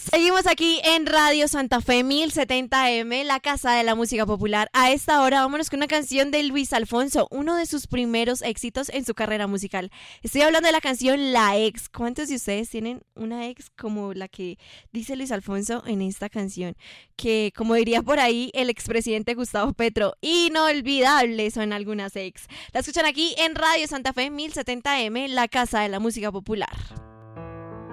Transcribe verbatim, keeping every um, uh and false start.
Seguimos aquí en Radio Santa Fe mil setenta eme, la casa de la música popular. A esta hora vámonos con una canción de Luis Alfonso, uno de sus primeros éxitos en su carrera musical. Estoy hablando de la canción La Ex. ¿Cuántos de ustedes tienen una ex como la que dice Luis Alfonso en esta canción? Que, como diría por ahí el expresidente Gustavo Petro, inolvidables son algunas ex. La escuchan aquí en Radio Santa Fe mil setenta eme, la casa de la música popular.